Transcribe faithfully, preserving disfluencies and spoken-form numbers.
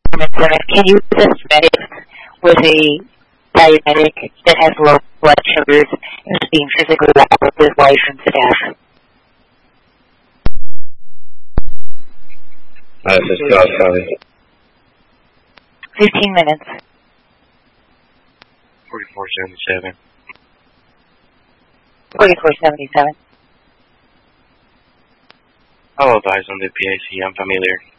Can you assist medics with a diabetic that has low blood sugars and is being physically battled with wife and staff? Uh, this is Scott County. Fifteen minutes. Forty-four seventy-seven. Forty-four seventy-seven. I'll advise on the P I C. I'm familiar.